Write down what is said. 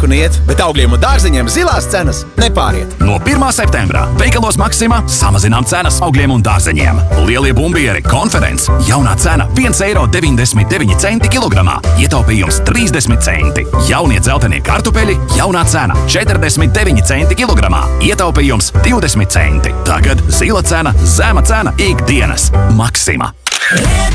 nāk un iet, bet augļiem un dārziņiem zilās cenas nepāriet. No 1. septembrā veikalos Maxima samazinām cenas augļiem un dārzeņiem. Lielie bumbieri konferences jaunā cena 1,99 eiro kilogramā. Ietaupījums 30 centi. Jaunie dzeltenie kartupeļi jaunā cena 49 centi kilogramā. Ietaupījums 20 centi. Tagad zila cena, zema cena ikdienas. Maxima.